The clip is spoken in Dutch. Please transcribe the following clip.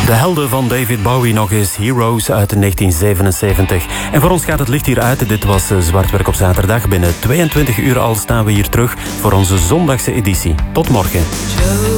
De helden van David Bowie nog eens, Heroes uit 1977. En voor ons gaat het licht hier uit. Dit was Zwartwerk op zaterdag. Binnen 22 uur al staan we hier terug voor onze zondagse editie. Tot morgen.